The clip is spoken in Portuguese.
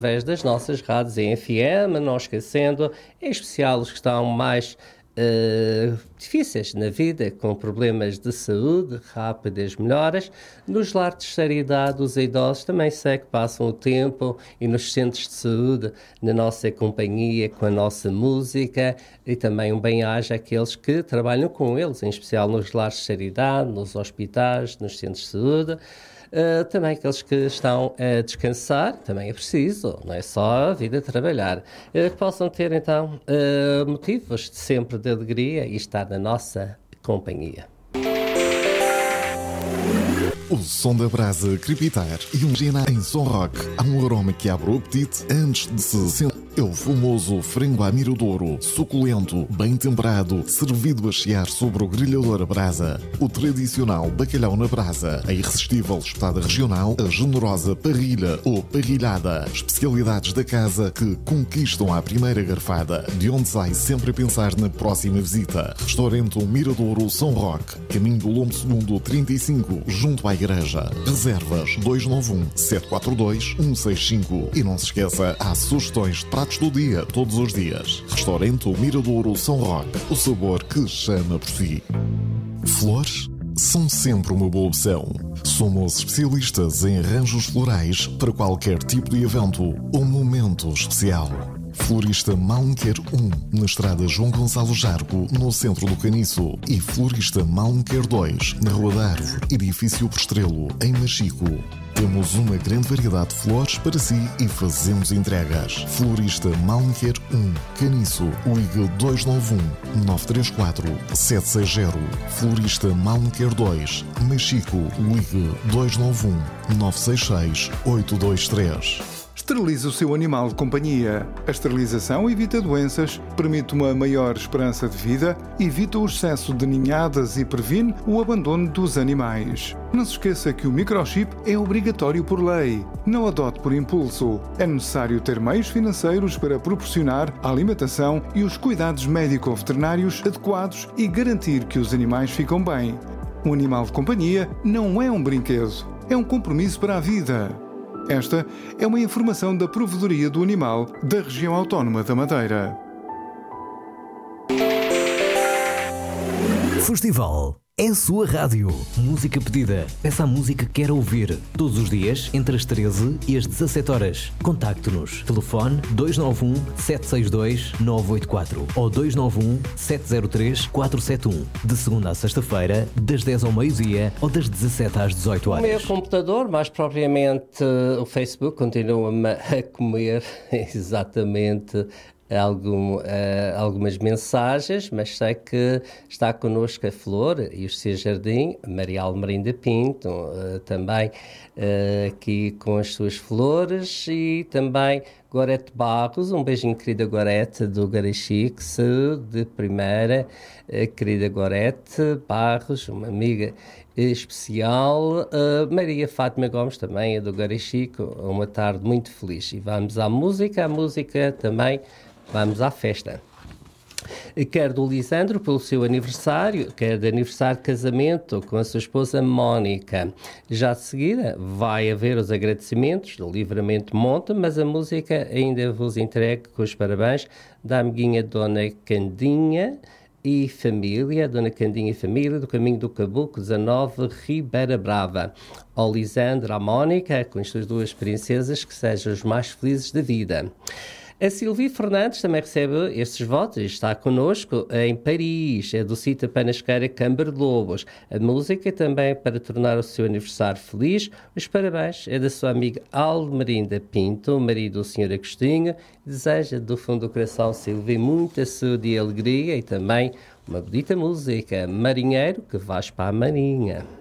através das nossas rádios em FM, não esquecendo, em especial os que estão mais difíceis na vida, com problemas de saúde, rápidas melhoras. Nos lares de terceira idade, os idosos também sei que passam o tempo e nos centros de saúde, na nossa companhia, com a nossa música, e também um bem-aja àqueles que trabalham com eles, em especial nos lares de terceira idade, nos hospitais, nos centros de saúde. Também aqueles que estão a descansar, também é preciso, não é só a vida de trabalhar, que possam ter então motivos de sempre de alegria e estar na nossa companhia. O som da brasa crepitar e um gina em som rock. Há um aroma que abre o apetite antes de se sentar. É o famoso frango à miradouro, suculento, bem temperado, servido a chiar sobre o grelhador a brasa. O tradicional bacalhau na brasa, a irresistível espetada regional, a generosa parrilha ou parrilhada. Especialidades da casa que conquistam à primeira garfada, de onde sai sempre a pensar na próxima visita. Restaurante Miradouro São Roque, caminho do Lombo Segundo 35, junto à igreja. Reservas 291-742-165. E não se esqueça, há sugestões de pratos do dia, todos os dias. Restaurante Miradouro São Roque, o sabor que chama por si. Flores são sempre uma boa opção. Somos especialistas em arranjos florais para qualquer tipo de evento ou momento especial. Florista Malmequer 1, na estrada João Gonçalo Jarco, no centro do Caniço. E Florista Malmequer 2, na Rua da Árvore, edifício por Estrelo, em Machico. Temos uma grande variedade de flores para si e fazemos entregas. Florista Malmequer 1, Caniço, ligue 291-934-760. Florista Malmequer 2, Machico, ligue 291-966-823. Esterilize o seu animal de companhia. A esterilização evita doenças, permite uma maior esperança de vida, evita o excesso de ninhadas e previne o abandono dos animais. Não se esqueça que o microchip é obrigatório por lei. Não adote por impulso. É necessário ter meios financeiros para proporcionar a alimentação e os cuidados médico-veterinários adequados e garantir que os animais ficam bem. Um animal de companhia não é um brinquedo, é um compromisso para a vida. Esta é uma informação da Provedoria do Animal da Região Autónoma da Madeira. Festival é a sua rádio. Música pedida. Peça a música que quer ouvir. Todos os dias, entre as 13 e as 17 horas. Contacte-nos. Telefone 291-762-984 ou 291-703-471. De segunda a sexta-feira, das 10 ao meio-dia ou das 17 às 18 horas. O meu computador, mais propriamente o Facebook, continua-me a comer exatamente algumas mensagens, mas sei que está connosco a Flor e o seu jardim, Maria Almerinda Pinto, também aqui com as suas flores, e também Gorete Barros, um beijinho, querida Gorete, do Garixix, de primeira, querida Gorete Barros, uma amiga especial. Maria Fátima Gomes, também é do Garixico, uma tarde muito feliz. E vamos à música também. Vamos à festa. Quer do Lisandro pelo seu aniversário, quer de aniversário de casamento com a sua esposa Mónica. Já de seguida vai haver os agradecimentos do Livramento Monte, mas a música ainda vos entrego com os parabéns da amiguinha Dona Candinha e família, Dona Candinha e família, do Caminho do Cabuco 19, Ribeira Brava. Ao Lisandro, à Mónica, com as suas duas princesas, que sejam os mais felizes da vida. A Silvia Fernandes também recebe estes votos e está connosco em Paris, é do sítio Panasqueira Câmara de Lobos. A música também para tornar o seu aniversário feliz. Os parabéns é da sua amiga Almerinda Pinto, marido do Sr. Agostinho. Deseja do fundo do coração, Silvia, muita saúde e alegria e também uma bonita música, Marinheiro que vais para a Marinha.